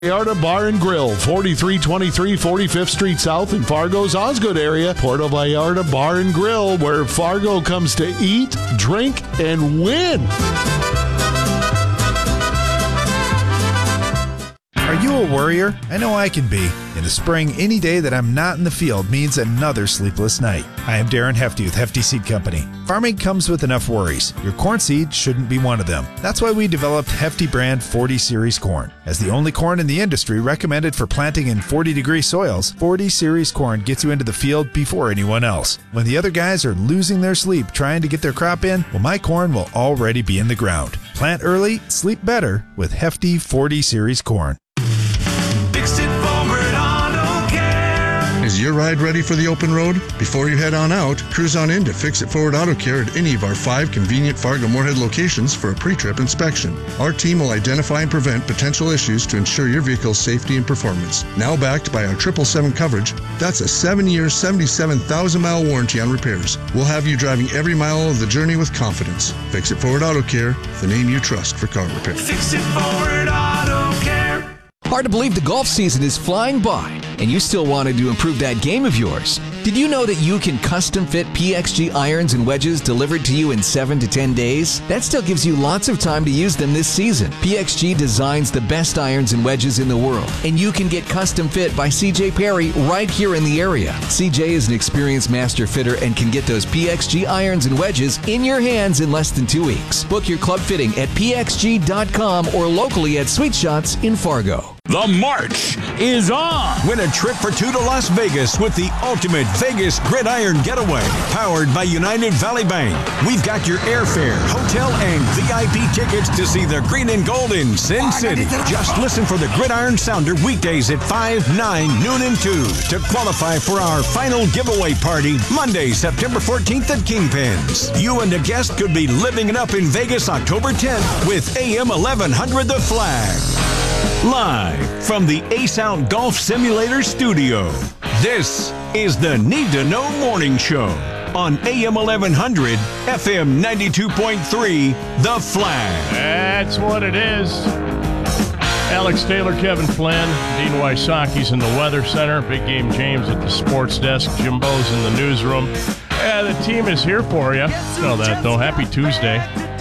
Vallarta Bar and Grill, 4323 45th Street South in Fargo's Osgood area. Puerto Vallarta Bar and Grill, where Fargo comes to eat, drink, and win. Are you a worrier? I know I can be. In the spring, any day that I'm not in the field means another sleepless night. I am Darren Hefty with Hefty Seed Company. Farming comes with enough worries. Your corn seed shouldn't be one of them. That's why we developed Hefty brand 40 Series corn. As the only corn in the industry recommended for planting in 40-degree soils, 40 Series corn gets you into the field before anyone else. When the other guys are losing their sleep trying to get their crop in, well, my corn will already be in the ground. Plant early, sleep better with Hefty 40 Series corn. Is your ride ready for the open road? Before you head on out, cruise on in to Fix It Forward Auto Care at any of our 5 convenient Fargo-Moorhead locations for a pre-trip inspection. Our team will identify and prevent potential issues to ensure your vehicle's safety and performance. Now backed by our 777 coverage, that's a 7-year, 77,000-mile warranty on repairs. We'll have you driving every mile of the journey with confidence. Fix It Forward Auto Care, the name you trust for car repair. Fix It Forward Auto Care. Hard to believe the golf season is flying by, and you still wanted to improve that game of yours. Did you know that you can custom fit PXG irons and wedges delivered to you in 7 to 10 days? That still gives you lots of time to use them this season. PXG designs the best irons and wedges in the world, and you can get custom fit by CJ Perry right here in the area. CJ is an experienced master fitter and can get those PXG irons and wedges in your hands in less than 2 weeks. Book your club fitting at pxg.com or locally at Sweet Shots in Fargo. The march is on. Win a trip for 2 to Las Vegas with the ultimate Vegas Gridiron Getaway, powered by United Valley Bank. We've got your airfare, hotel, and VIP tickets to see the green and gold in Sin City. Just listen for the Gridiron Sounder weekdays at 5, 9, noon, and 2 to qualify for our final giveaway party Monday, September 14th at Kingpins. You and a guest could be living it up in Vegas October 10th with AM 1100 The Flag. Live from the Ace Out Golf Simulator Studio, this is the Need to Know Morning Show on AM 1100, FM 92.3, The Flag. That's what it is. Alex Taylor, Kevin Flynn, Dean Wysocki's in the Weather Center, Big Game James at the sports desk, Jimbo's in the newsroom. The team is here for you. You know that, though. Happy Tuesday.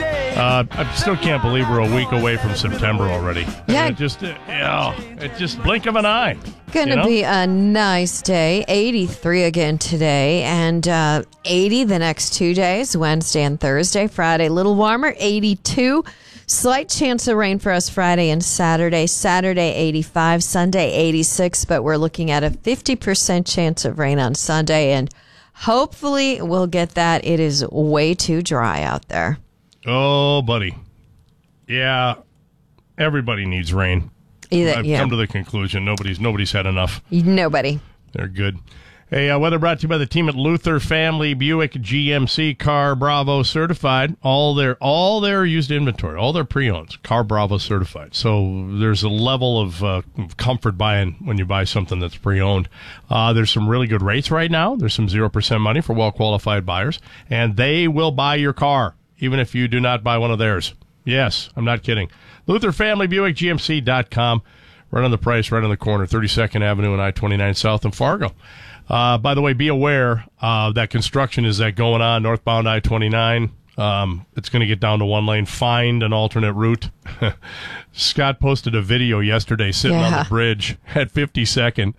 I still can't believe we're a week away from September already. Yeah. It's just blink of an eye. Gonna be a nice day. 83 again today, and 80 the next 2 days, Wednesday and Thursday. Friday, a little warmer, 82. Slight chance of rain for us Friday and Saturday. Saturday, 85. Sunday, 86. But we're looking at a 50% chance of rain on Sunday, and hopefully we'll get that. It is way too dry out there. Oh, buddy. Yeah, everybody needs rain. I've come to the conclusion nobody's had enough. Nobody. They're good. Hey, weather brought to you by the team at Luther Family Buick GMC Car Bravo certified. All their used inventory, all their pre-owns, Car Bravo certified. So there's a level of comfort buying when you buy something that's pre-owned. There's some really good rates right now. There's some 0% money for well-qualified buyers, and they will buy your car, even if you do not buy one of theirs. Yes, I'm not kidding. Luther Family Buick GMC.com. Right on the price, right on the corner, 32nd Avenue and I-29 South in Fargo. By the way, be aware that construction is going on northbound I-29. It's going to get down to one lane. Find an alternate route. Scott posted a video yesterday sitting on the bridge at 52nd,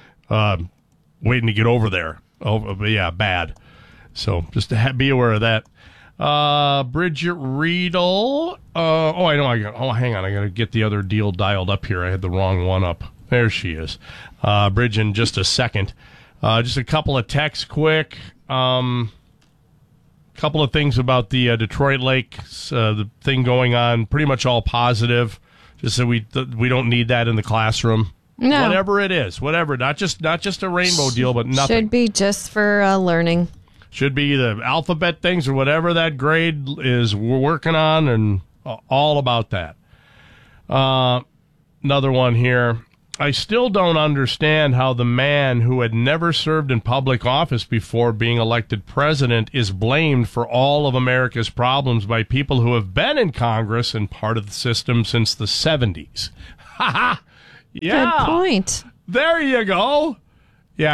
waiting to get over there. Oh, yeah, bad. So just to be aware of that. Bridget Riedel. I know. Hang on. I got to get the other deal dialed up here. I had the wrong one up. There she is. Bridge in just a second. Just a couple of texts quick. Couple of things about the Detroit Lakes, the thing going on. Pretty much all positive. Just that we don't need that in the classroom. No. Whatever it is. Whatever. Not just a rainbow deal, but nothing. Should be just for learning. Should be the alphabet things or whatever that grade is we're working on, and all about that. Another one here. I still don't understand how the man who had never served in public office before being elected president is blamed for all of America's problems by people who have been in Congress and part of the system since the 70s. Ha ha! Yeah. Good point. There you go. Yeah,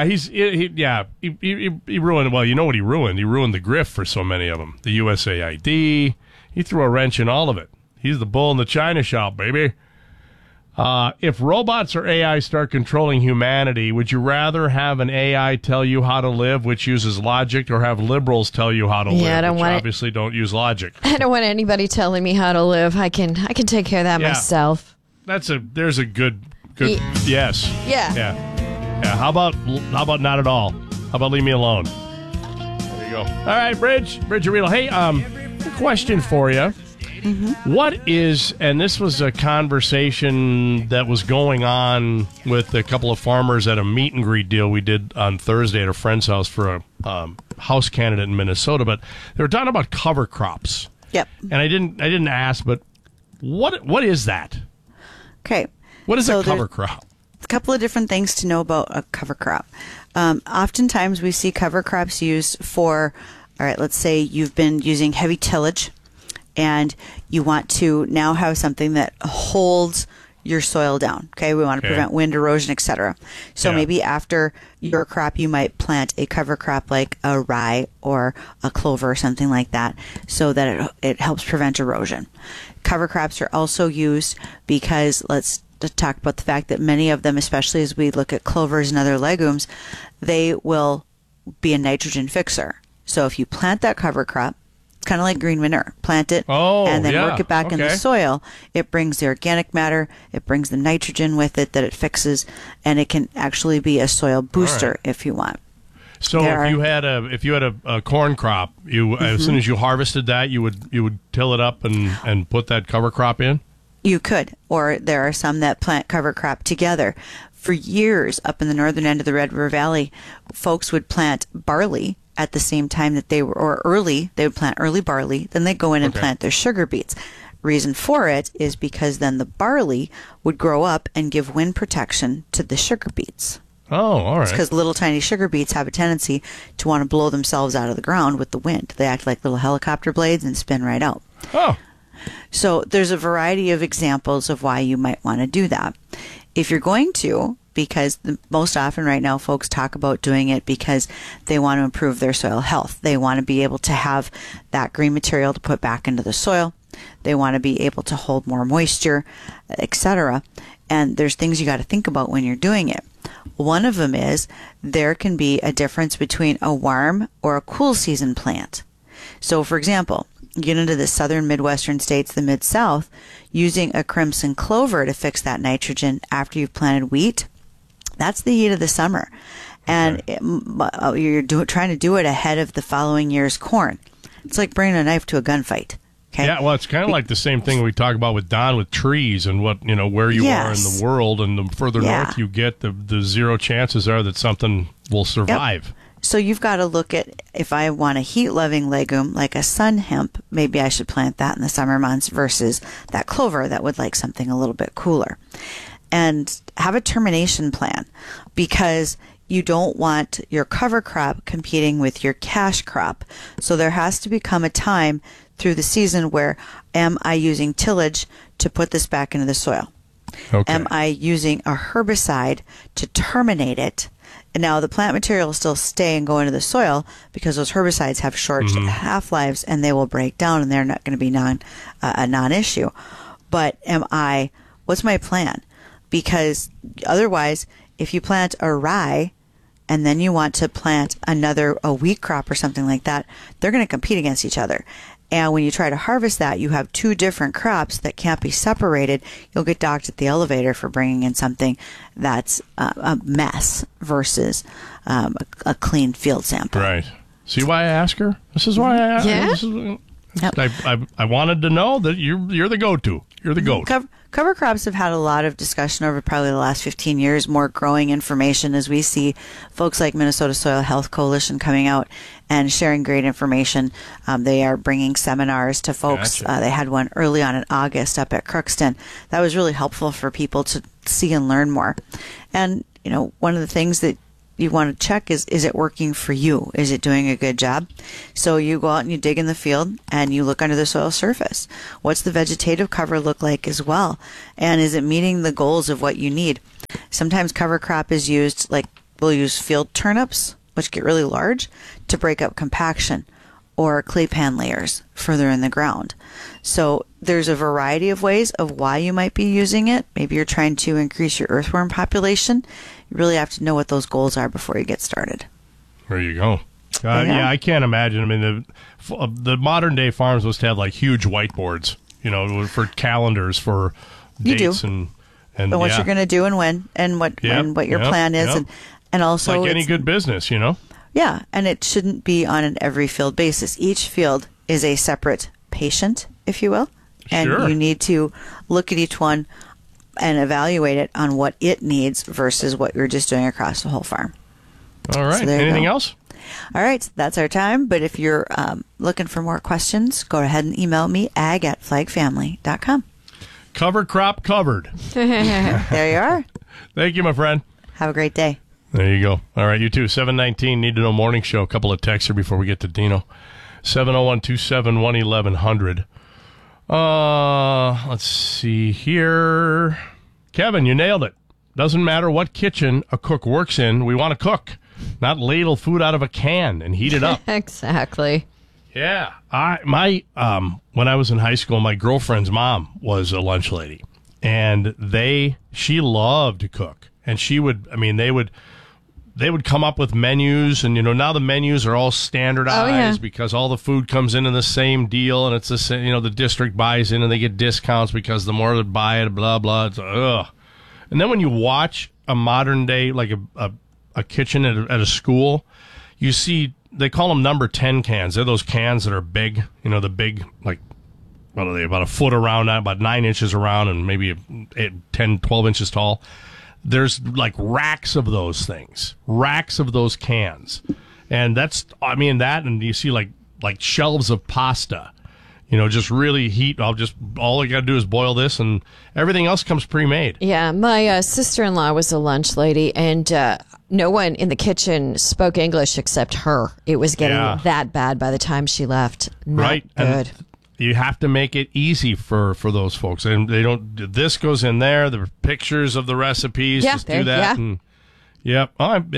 he ruined. Well, you know what he ruined? He ruined the grift for so many of them. The USAID. He threw a wrench in all of it. He's the bull in the china shop, baby. If robots or AI start controlling humanity, would you rather have an AI tell you how to live, which uses logic, or have liberals tell you how to live, I don't which want obviously don't use logic? I don't want anybody telling me how to live. I can take care of that myself. There's a good yes. Yeah. How about not at all? How about leave me alone? There you go. All right, Bridge Arito. Hey, a question for you. Mm-hmm. What is, and this was a conversation that was going on with a couple of farmers at a meet and greet deal we did on Thursday at a friend's house for a House candidate in Minnesota, but they were talking about cover crops. Yep. And I didn't ask, but what is that? Okay. What is a cover crop? A couple of different things to know about a cover crop. Oftentimes we see cover crops used for, all right, let's say you've been using heavy tillage and you want to now have something that holds your soil down. Okay, we want to prevent wind erosion, etc. So maybe after your crop, you might plant a cover crop like a rye or a clover or something like that, so that it helps prevent erosion. Cover crops are also used because let's talk about the fact that many of them, especially as we look at clovers and other legumes, they will be a nitrogen fixer. So if you plant that cover crop, it's kind of like green manure. Plant it and then work it back in the soil. It brings the organic matter, it brings the nitrogen with it that it fixes, and it can actually be a soil booster if you want. So if you had a corn crop, as soon as you harvested that, you would till it up and put that cover crop in? You could, or there are some that plant cover crop together. For years, up in the northern end of the Red River Valley, folks would plant barley at the same time that they would plant early barley, then they'd go in and plant their sugar beets. Reason for it is because then the barley would grow up and give wind protection to the sugar beets. Oh, all right. It's because little tiny sugar beets have a tendency to want to blow themselves out of the ground with the wind. They act like little helicopter blades and spin right out. Oh. So there's a variety of examples of why you might want to do that. If you're going to, because most often right now folks talk about doing it because they want to improve their soil health. They want to be able to have that green material to put back into the soil. They want to be able to hold more moisture, etc. And there's things you got to think about when you're doing it. One of them is there can be a difference between a warm or a cool season plant. So, for example, get into the southern Midwestern states, the Mid-South, using a crimson clover to fix that nitrogen after you've planted wheat, that's the heat of the summer. And you're trying to do it ahead of the following year's corn. It's like bringing a knife to a gunfight. Okay? Yeah, well, it's kind of like the same thing we talk about with Don with trees and what, where you are in the world, and the further north you get, the zero chances are that something will survive. Yep. So you've got to look at, if I want a heat-loving legume like a sun hemp, maybe I should plant that in the summer months versus that clover that would like something a little bit cooler. And have a termination plan, because you don't want your cover crop competing with your cash crop. So there has to become a time through the season where, am I using tillage to put this back into the soil? Okay. Am I using a herbicide to terminate it? And now the plant material will still stay and go into the soil because those herbicides have short half-lives and they will break down and they're not going to be a non-issue. But what's my plan? Because otherwise, if you plant a rye and then you want to plant a wheat crop or something like that, they're going to compete against each other. And when you try to harvest that, you have two different crops that can't be separated. You'll get docked at the elevator for bringing in something that's a mess versus a clean field sample. Right. See why I ask her? This is why I ask her. Yep. I wanted to know that you're the go-to. You're the goat. Cover crops have had a lot of discussion over probably the last 15 years, more growing information as we see folks like Minnesota Soil Health Coalition coming out and sharing great information. They are bringing seminars to folks. Gotcha. They had one early on in August up at Crookston. That was really helpful for people to see and learn more. And, one of the things that you want to check is it working for you? Is it doing a good job? So you go out and you dig in the field and you look under the soil surface. What's the vegetative cover look like as well? And is it meeting the goals of what you need? Sometimes cover crop is used, like we'll use field turnips, which get really large, to break up compaction, or clay pan layers further in the ground. So there's a variety of ways of why you might be using it. Maybe you're trying to increase your earthworm population. You really have to know what those goals are before you get started. There you go. Yeah, I can't imagine. I mean, the modern day farms must have like huge whiteboards, for calendars for dates and what you're going to do and when, and what your plan is, and also like any good business, Yeah, and it shouldn't be on an every field basis. Each field is a separate patient, if you will, and you need to look at each one and evaluate it on what it needs versus what you're just doing across the whole farm. All right. So anything else? All right, that's our time. But if you're looking for more questions, go ahead and email me, ag@flagfamily.com. Cover crop covered. There you are. Thank you, my friend. Have a great day. There you go. All right, you too. 719 Need to Know Morning Show. A couple of texts here before we get to Dino. 701-271-1100. Let's see here. Kevin, you nailed it. Doesn't matter what kitchen a cook works in. We want to cook, not ladle food out of a can and heat it up. Exactly. Yeah. When I was in high school, my girlfriend's mom was a lunch lady, and she loved to cook. And they would come up with menus, and now the menus are all standardized because all the food comes in the same deal, and it's the same, the district buys in and they get discounts because the more they buy it, blah blah. It's ugh. And then when you watch a modern day, like a kitchen at a school, you see they call them number 10 cans. They're those cans that are big, the big, like, what are they, about a foot around, about 9 inches around, and maybe 10, 12 inches tall. There's like racks of those things, racks of those cans. And and you see like shelves of pasta, just really heat. All I got to do is boil this, and everything else comes pre-made. Yeah. My sister-in-law was a lunch lady, and no one in the kitchen spoke English except her. It was getting that bad by the time she left. Not good. And you have to make it easy for those folks. And they don't, this goes in there, the pictures of the recipes, just do that. Yeah.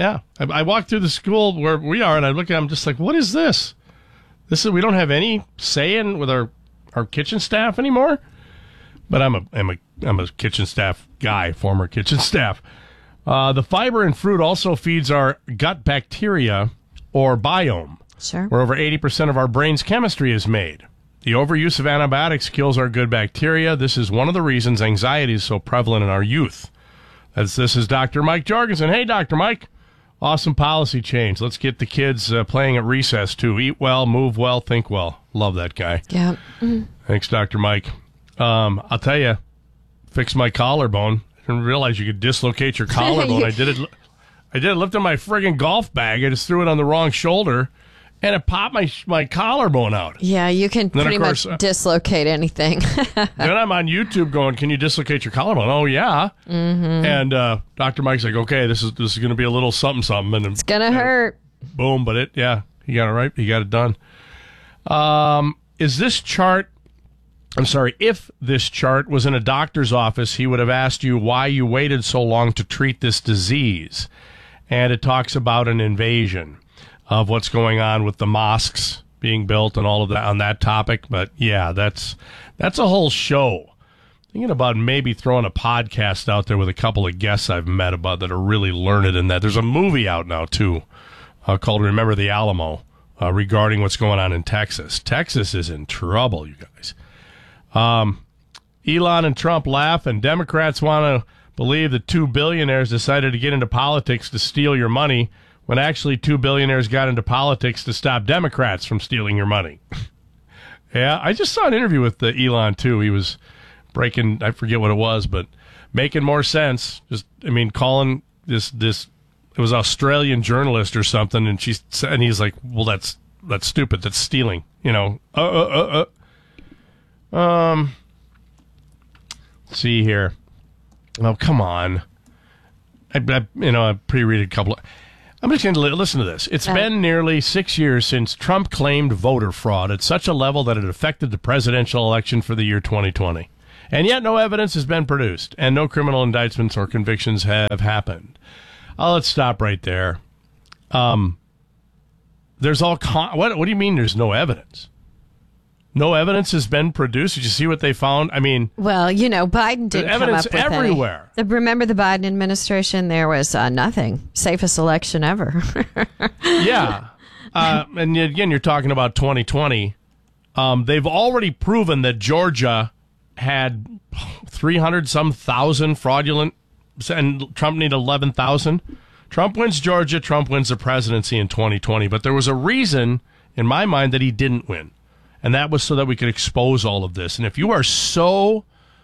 I walked through the school where we are, and I look at them just like, what is this? We don't have any say in with our kitchen staff anymore. But I'm a kitchen staff guy, former kitchen staff. The fiber in fruit also feeds our gut bacteria or biome, where over 80% of our brain's chemistry is made. The overuse of antibiotics kills our good bacteria. This is one of the reasons anxiety is so prevalent in our youth. This is Dr. Mike Jorgensen. Hey, Dr. Mike. Awesome policy change. Let's get the kids playing at recess, too. Eat well, move well, think well. Love that guy. Yeah. Thanks, Dr. Mike. I'll tell you, fixed my collarbone. I didn't realize you could dislocate your collarbone. I did it lifting my friggin' golf bag. I just threw it on the wrong shoulder, and it popped my collarbone out. Yeah, you can pretty much dislocate anything. Then I'm on YouTube going, can you dislocate your collarbone? Oh, yeah. Mm-hmm. And Dr. Mike's like, okay, this is going to be a little something. And it's going to hurt. Boom, but he got it right. He got it done. If this chart was in a doctor's office, he would have asked you why you waited so long to treat this disease. And it talks about an invasion of what's going on with the mosques being built and all of that on that topic. But yeah, that's a whole show. Thinking about maybe throwing a podcast out there with a couple of guests I've met about that are really learned in that. There's a movie out now too called Remember the Alamo regarding what's going on in Texas. Texas is in trouble, you guys. Elon and Trump laugh, and Democrats want to believe that 2 billionaires decided to get into politics to steal your money, when actually 2 billionaires got into politics to stop Democrats from stealing your money. Yeah, I just saw an interview with Elon, too. He was breaking, I forget what it was, but making more sense. Calling this it was an Australian journalist or something, and he's like, well, that's stupid. That's stealing, Let's see here. Oh, come on. I pre-read a couple of... I'm just going to listen to this. It's been nearly 6 years since Trump claimed voter fraud at such a level that it affected the presidential election for the year 2020. And yet no evidence has been produced, and no criminal indictments or convictions have happened. Let's stop right there. There's all what do you mean there's no evidence? No evidence has been produced? Did you see what they found? I mean... Well, Biden didn't come up with everywhere. Remember the Biden administration? There was nothing. Safest election ever. Yeah. And again, you're talking about 2020. They've already proven that Georgia had 300-some thousand fraudulent, and Trump needed 11,000. Trump wins Georgia, Trump wins the presidency in 2020. But there was a reason, in my mind, that he didn't win. And that was so that we could expose all of this. And if you are so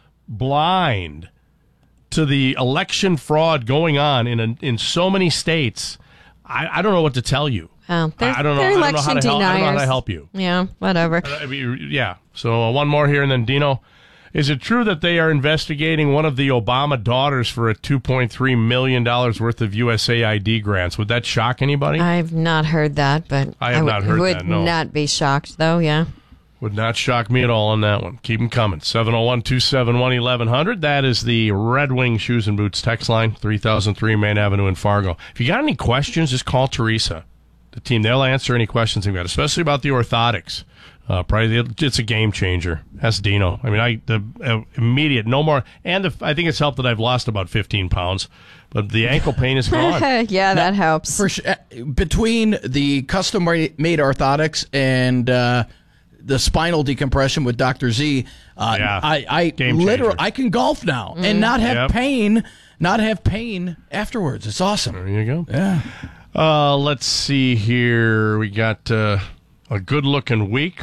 blind to the election fraud going on in so many states, I don't know what to tell you. Oh, I don't know how to help you. Yeah, whatever. Yeah. So one more here, and then Dino. Is it true that they are investigating one of the Obama daughters for a $2.3 million worth of USAID grants? Would that shock anybody? I've not heard that, but I have not heard that, no. Would not be shocked, though, yeah. Would not shock me at all on that one. Keep them coming. 701-271-1100. That is the Red Wing Shoes and Boots text line, 3003 Main Avenue in Fargo. If you got any questions, just call Teresa. The team, they'll answer any questions you've got, especially about the orthotics. Probably it's a game changer. That's Dino. I mean, the immediate, no more. And I think it's helped that I've lost about 15 pounds, but the ankle pain is gone. Yeah, that helps. For sure, between the custom-made orthotics and the spinal decompression with Dr. Z, I literally I can golf now and not have pain. Not have pain afterwards. It's awesome. There you go. Yeah. Let's see here. We got a good-looking week.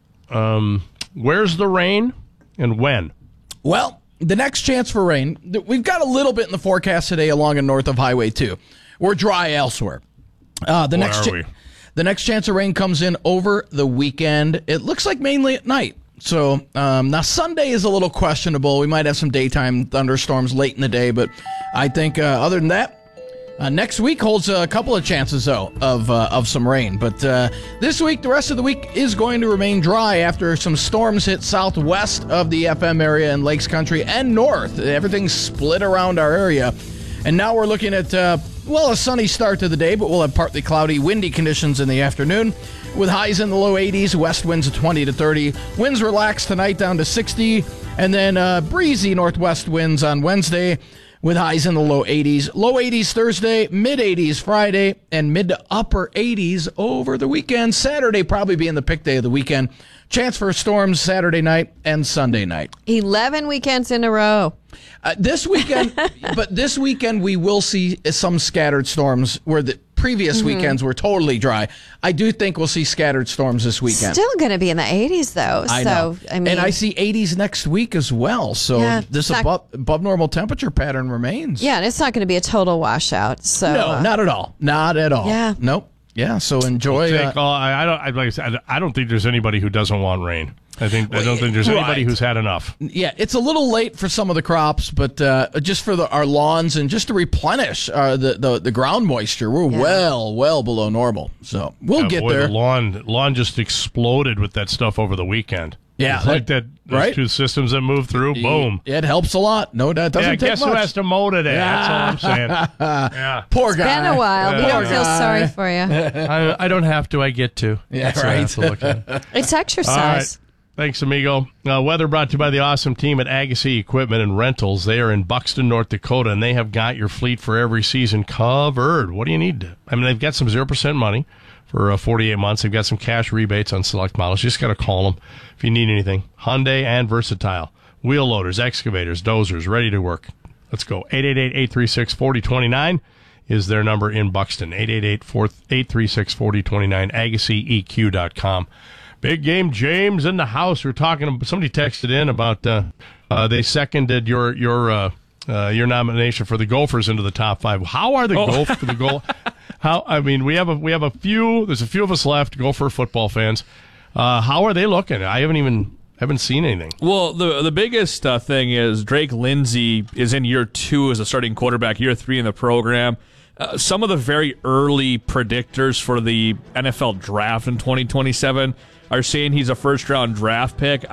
Where's the rain and when? Well, the next chance for rain, we've got a little bit in the forecast today along and north of Highway 2. We're dry elsewhere. The next chance of rain comes in over the weekend. It looks like mainly at night. So now Sunday is a little questionable. We might have some daytime thunderstorms late in the day, but I think other than that, next week holds a couple of chances, though, of some rain. But this week, the rest of the week is going to remain dry after some storms hit southwest of the FM area and Lakes Country and north. Everything's split around our area. And now we're looking at, a sunny start to the day, but we'll have partly cloudy, windy conditions in the afternoon with highs in the low 80s, west winds of 20 to 30. Winds relax tonight down to 60, and then breezy northwest winds on Wednesday with highs in the low 80s. Low 80s Thursday, mid 80s Friday, and mid to upper 80s over the weekend. Saturday probably being the pick day of the weekend. Chance for storms Saturday night and Sunday night. 11 weekends in a row. This weekend, but this weekend we will see some scattered storms where the previous weekends were totally dry. I do think we'll see scattered storms this weekend. Still going to be in the 80s, though. I know. And I see 80s next week as well. So this above normal temperature pattern remains. Yeah, and it's not going to be a total washout. So no, not at all. Not at all. Yeah. Nope. Yeah, so enjoy. I don't think there's anybody who doesn't want rain. I don't think there's anybody who's had enough. Yeah, it's a little late for some of the crops, but just for our lawns and just to replenish the ground moisture, we're well below normal. So we'll get there. The lawn just exploded with that stuff over the weekend. Yeah, it's like that. Those two systems that move through. Boom. It helps a lot. No, that doesn't take much. Guess who has to mow today? That's all I'm saying. Yeah. Poor guy. It's been a while. We don't feel sorry for you. I don't have to. I get to. Yeah, that's right. That's look at. It's exercise. All right. Thanks, amigo. Weather brought to you by the awesome team at Agassi Equipment and Rentals. They are in Buxton, North Dakota, and they have got your fleet for every season covered. What do you need? They've got some 0% money for 48 months. They've got some cash rebates on select models. You just got to call them if you need anything. Hyundai and Versatile. Wheel loaders, excavators, dozers, ready to work. Let's go. 888-836-4029 is their number in Buxton. 888-836-4029, AgassiEQ.com. Big Game James in the house. We're talking. Somebody texted in about they seconded your nomination for the Gophers into the top 5. How are the Gophers? We have a few. There's a few of us left, Gopher football fans. How are they looking? I haven't seen anything. Well, the biggest thing is Drake Lindsey is in year 2 as a starting quarterback, year 3 in the program. some of the very early predictors for the NFL draft in 2027 are saying he's a first-round draft pick.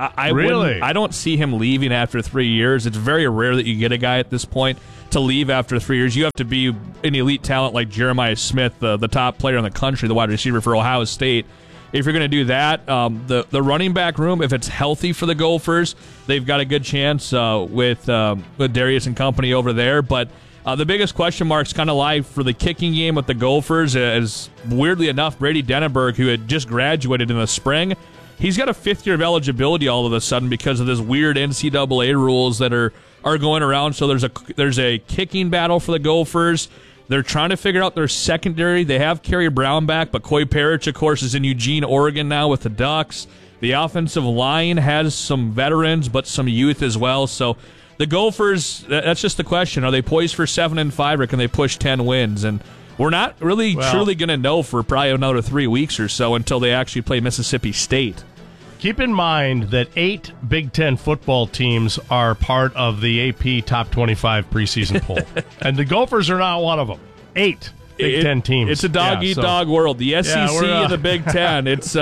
I don't see him leaving after 3 years. It's very rare that you get a guy at this point to leave after 3 years. You have to be an elite talent like Jeremiah Smith, the top player in the country, the wide receiver for Ohio State. If you're going to do that, the running back room, if it's healthy for the Gophers, they've got a good chance with Darius and company over there. But the biggest question marks kind of lie for the kicking game with the Gophers, as weirdly enough, Brady Denneberg, who had just graduated in the spring, he's got a fifth year of eligibility all of a sudden because of this weird NCAA rules that are going around. So there's a kicking battle for the Gophers. They're trying to figure out their secondary. They have Kerry Brown back, but Coy Parrish, of course, is in Eugene, Oregon now with the Ducks. The offensive line has some veterans, but some youth as well. So the Gophers, that's just the question. Are they poised for 7-5, or can they push 10 wins? And we're not really truly going to know for probably another 3 weeks or so until they actually play Mississippi State. Keep in mind that 8 Big Ten football teams are part of the AP Top 25 preseason poll. And the Gophers are not one of them. 8 Big Ten teams. It's a dog-eat-dog world. The SEC and the Big Ten, it's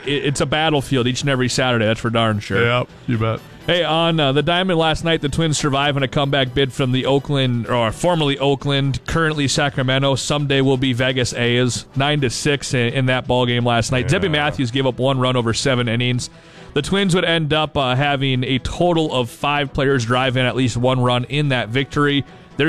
a battlefield each and every Saturday. That's for darn sure. Yep, you bet. Hey, on the Diamond last night, the Twins surviving a comeback bid from the Oakland, or formerly Oakland, currently Sacramento. Someday will be Vegas A's. 9-6 in that ball game last night. Yeah. Debbie Matthews gave up 1 run over 7 innings. The Twins would end up having a total of 5 players drive in at least 1 run in that victory. They're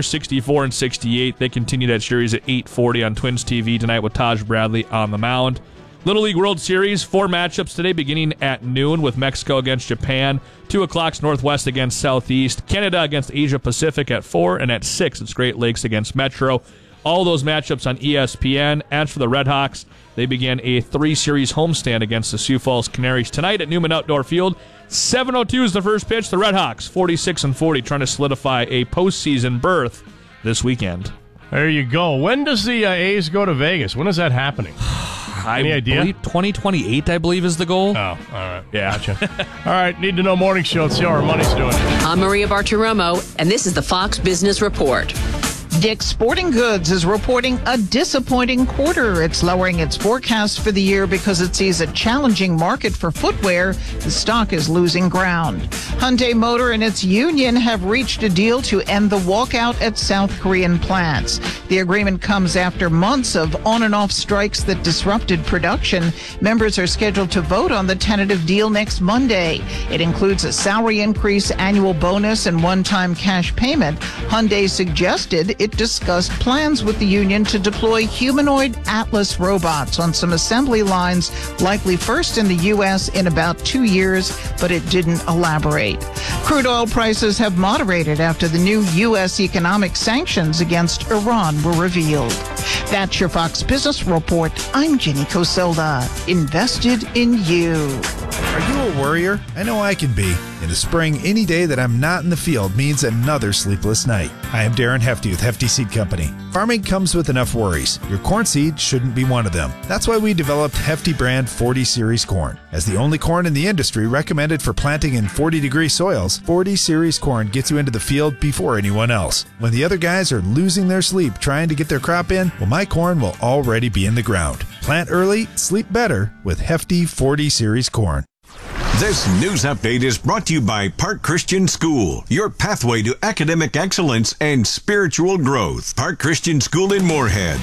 64-68. They continue that series at 8:40 on Twins TV tonight with Taj Bradley on the mound. Little League World Series, 4 matchups today beginning at noon with Mexico against Japan, 2 o'clock Northwest against Southeast, Canada against Asia Pacific at 4, and at 6 it's Great Lakes against Metro. All those matchups on ESPN. As for the Red Hawks, they began a 3-series homestand against the Sioux Falls Canaries tonight at Newman Outdoor Field. 7:02 is the first pitch. The Red Hawks, 46-40, trying to solidify a postseason berth this weekend. There you go. When does the A's go to Vegas? When is that happening? Any idea? 2028, I believe, is the goal. Oh, all right. Yeah. Gotcha. All right, Need to Know Morning Show. Let's see how our money's doing. I'm Maria Bartiromo, and this is the Fox Business Report. Dick's Sporting Goods is reporting a disappointing quarter. It's lowering its forecast for the year because it sees a challenging market for footwear. The stock is losing ground. Hyundai Motor and its union have reached a deal to end the walkout at South Korean plants. The agreement comes after months of on and off strikes that disrupted production. Members are scheduled to vote on the tentative deal next Monday. It includes a salary increase, annual bonus, and one-time cash payment. Hyundai suggested it discussed plans with the union to deploy humanoid Atlas robots on some assembly lines, likely first in the U.S. in about 2 years, but it didn't elaborate. Crude oil prices have moderated after the new U.S. economic sanctions against Iran were revealed. That's your Fox Business Report. I'm Jenny Coselda. Invested in you. Are you a worrier? I know I can be. In the spring, any day that I'm not in the field means another sleepless night. I am Darren Hefty with Hefty Seed Company. Farming comes with enough worries. Your corn seed shouldn't be one of them. That's why we developed Hefty brand 40 Series corn. As the only corn in the industry recommended for planting in 40-degree soils, 40 Series corn gets you into the field before anyone else. When the other guys are losing their sleep trying to get their crop in, well, my corn will already be in the ground. Plant early, sleep better with Hefty 40 Series corn. This news update is brought to you by Park Christian School, your pathway to academic excellence and spiritual growth. Park Christian School in Moorhead.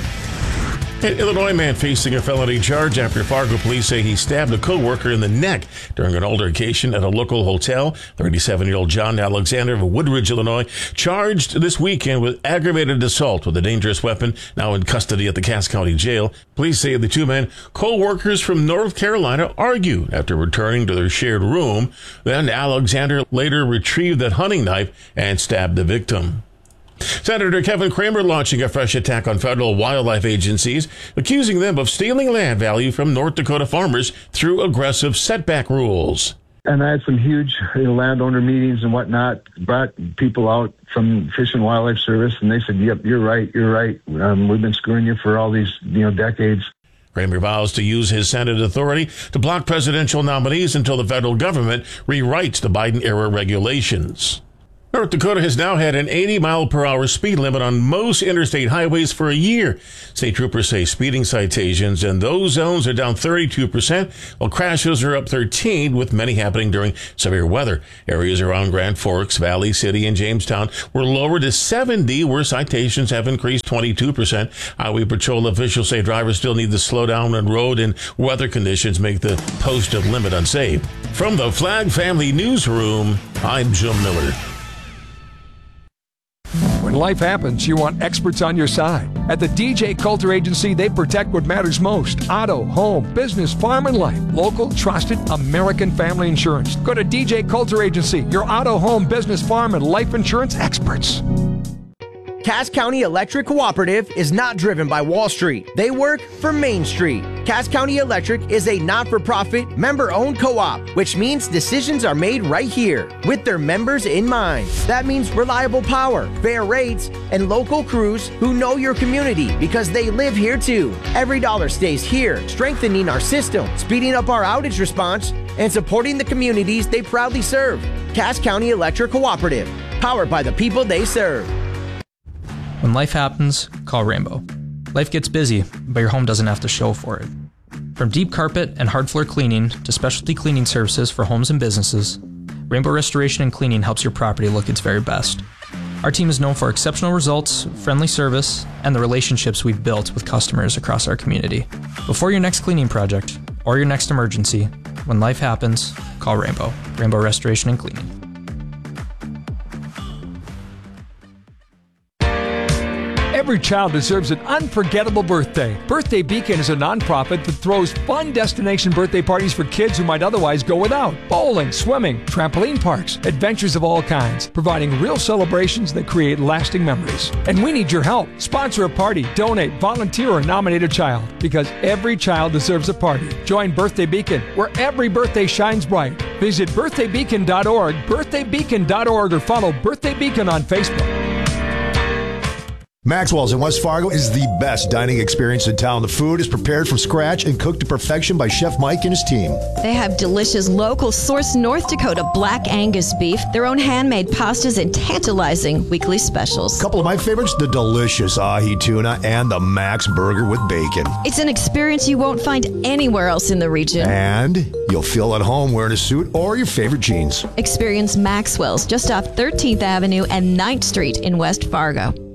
An Illinois man facing a felony charge after Fargo police say he stabbed a co-worker in the neck during an altercation at a local hotel. 37-year-old John Alexander of Woodridge, Illinois, charged this weekend with aggravated assault with a dangerous weapon, now in custody at the Cass County Jail. Police say the two men, co-workers from North Carolina, argued after returning to their shared room. Then Alexander later retrieved that hunting knife and stabbed the victim. Senator Kevin Cramer launching a fresh attack on federal wildlife agencies, accusing them of stealing land value from North Dakota farmers through aggressive setback rules. And I had some huge landowner meetings and whatnot, brought people out from Fish and Wildlife Service, and they said, yep, you're right. We've been screwing you for all these decades. Cramer vows to use his Senate authority to block presidential nominees until the federal government rewrites the Biden-era regulations. North Dakota has now had an 80-mile-per-hour speed limit on most interstate highways for a year. State troopers say speeding citations in those zones are down 32%, while crashes are up 13%, with many happening during severe weather. Areas around Grand Forks, Valley City, and Jamestown were lowered to 70, where citations have increased 22%. Highway Patrol officials say drivers still need to slow down when road and weather conditions make the posted limit unsafe. From the Flag Family Newsroom, I'm Jim Miller. When life happens, you want experts on your side. At the DJ Coulter Agency, they protect what matters most. Auto, home, business, farm, and life. Local, trusted, American family insurance. Go to DJ Coulter Agency, your auto, home, business, farm, and life insurance experts. Cass County Electric Cooperative is not driven by Wall Street. They work for Main Street. Cass County Electric is a not-for-profit, member-owned co-op, which means decisions are made right here with their members in mind. That means reliable power, fair rates, and local crews who know your community because they live here too. Every dollar stays here, strengthening our system, speeding up our outage response, and supporting the communities they proudly serve. Cass County Electric Cooperative, powered by the people they serve. When life happens, call Rainbow. Life gets busy, but your home doesn't have to show for it. From deep carpet and hard floor cleaning to specialty cleaning services for homes and businesses, Rainbow Restoration and Cleaning helps your property look its very best. Our team is known for exceptional results, friendly service, and the relationships we've built with customers across our community. Before your next cleaning project or your next emergency, when life happens, call Rainbow. Rainbow Restoration and Cleaning. Every child deserves an unforgettable birthday. Birthday Beacon is a nonprofit that throws fun destination birthday parties for kids who might otherwise go without. Bowling, swimming, trampoline parks, adventures of all kinds, providing real celebrations that create lasting memories. And we need your help. Sponsor a party, donate, volunteer, or nominate a child, because every child deserves a party. Join Birthday Beacon, where every birthday shines bright. Visit birthdaybeacon.org, birthdaybeacon.org, or follow Birthday Beacon on Facebook. Maxwell's in West Fargo is the best dining experience in town. The food is prepared from scratch and cooked to perfection by Chef Mike and his team. They have delicious local sourced North Dakota Black Angus beef, their own handmade pastas, and tantalizing weekly specials. A couple of my favorites, the delicious ahi tuna and the Max burger with bacon. It's an experience you won't find anywhere else in the region. And you'll feel at home wearing a suit or your favorite jeans. Experience Maxwell's just off 13th Avenue and 9th Street in West Fargo.